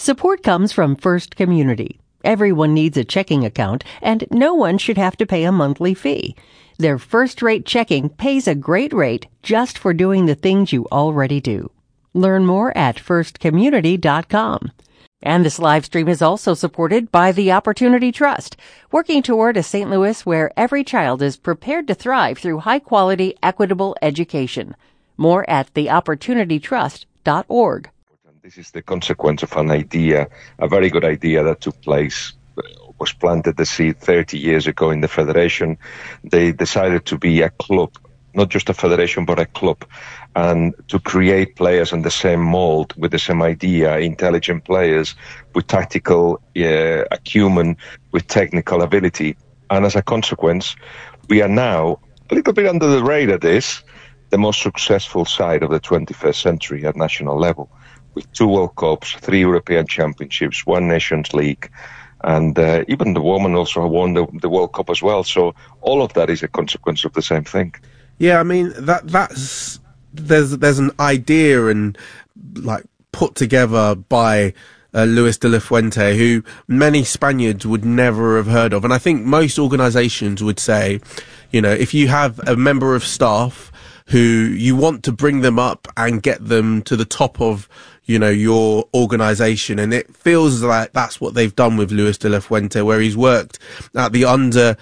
Support comes from First Community. Everyone needs a checking account, and no one should have to pay a monthly fee. Their first-rate checking pays a great rate just for doing the things you already do. Learn more at firstcommunity.com. And this live stream is also supported by the Opportunity Trust, working toward a St. Louis where every child is prepared to thrive through high-quality, equitable education. More at theopportunitytrust.org. This is the consequence of an idea, a very good idea that took place, was planted the seed 30 years ago in the Federation. They decided to be a club, not just a federation, but a club, and to create players in the same mold, with the same idea, intelligent players with tactical acumen, with technical ability. And as a consequence, we are now a little bit under the radar, the most successful side of the 21st century at national level, with 2 World Cups, 3 European Championships, 1 Nations League, and even the women also have won the World Cup as well. So all of that is a consequence of the same thing. Yeah, I mean that's there's an idea and like put together by Luis de la Fuente, who many Spaniards would never have heard of, and I think most organisations would say, you know, if you have a member of staff who you want to bring them up and get them to the top of, you know, your organisation. And it feels like that's what they've done with Luis de la Fuente, where he's worked at the under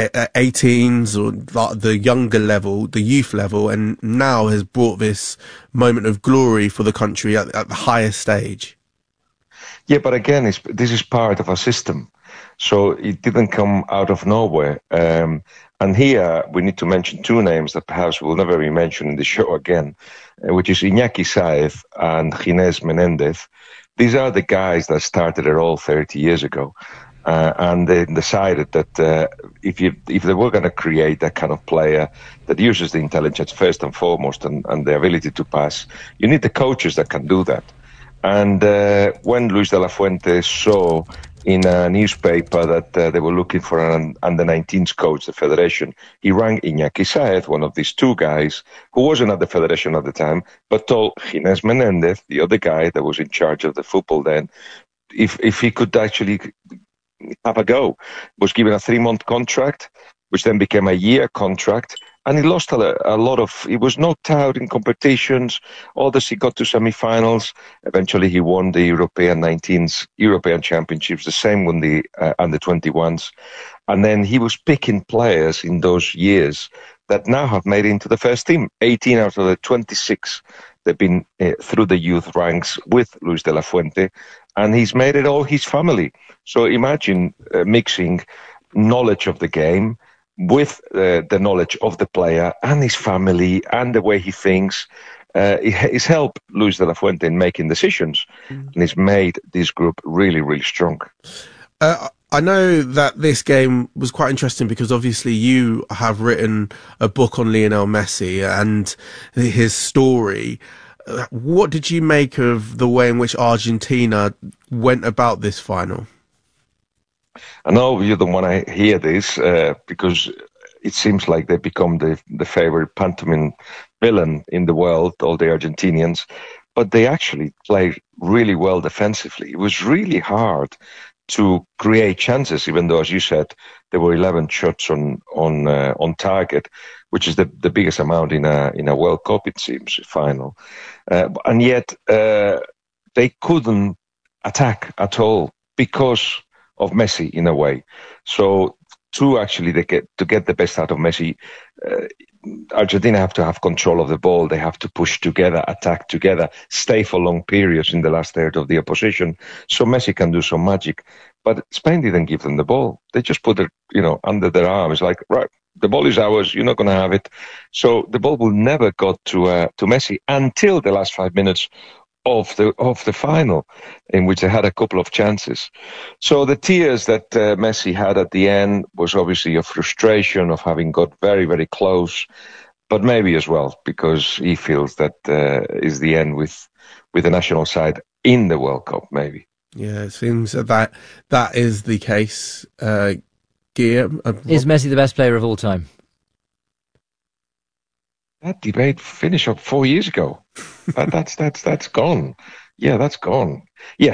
18s or the younger level, the youth level, and now has brought this moment of glory for the country at the highest stage. Yeah, but again, this is part of a system. So it didn't come out of nowhere. And here we need to mention 2 names that perhaps will never be mentioned in the show again, which is Iñaki Sáez and Ginés Menéndez. These are the guys that started it all 30 years ago. And they decided that if they were going to create that kind of player that uses the intelligence first and foremost and the ability to pass, you need the coaches that can do that. And when Luis de la Fuente saw in a newspaper that they were looking for an under-19s coach, the Federation, he rang Iñaki Sáez, one of these 2 guys, who wasn't at the Federation at the time, but told Ginés Menéndez, the other guy that was in charge of the football then, if he could actually have a go. Was given a 3-month contract, which then became a year contract, and he lost a lot of. He was knocked out in competitions. Others he got to semi-finals. Eventually, he won the European 19s, European Championships. The same won the under 21s, and then he was picking players in those years that now have made it into the first team. 18 out of the 26, they've been through the youth ranks with Luis de la Fuente, and he's made it all his family. So imagine mixing knowledge of the game with the knowledge of the player and his family and the way he thinks. It's helped Luis de la Fuente in making decisions, and he's made this group really, really strong. I know that this game was quite interesting because obviously you have written a book on Lionel Messi and his story. What did you make of the way in which Argentina went about this final? I know you don't want to hear this because it seems like they've become the favorite pantomime villain in the world, all the Argentinians, but they actually played really well defensively. It was really hard to create chances, even though, as you said, there were 11 shots on target, which is the biggest amount in a World Cup, it seems, final. And yet they couldn't attack at all because of Messi in a way. So to get the best out of Messi, Argentina have to have control of the ball. They have to push together, attack together, stay for long periods in the last third of the opposition. So Messi can do some magic. But Spain didn't give them the ball. They just put it, under their arms, like, right, the ball is ours. You're not going to have it. So the ball will never got to Messi until the last 5 minutes of the final, in which they had a couple of chances. So the tears that Messi had at the end was obviously a frustration of having got very, very close, but maybe as well because he feels that is the end with the national side in the World Cup, maybe. Yeah, it seems that is the case. Guillaume, is Messi the best player of all time? That debate finished up 4 years ago. That's gone. Yeah, that's gone. Yeah,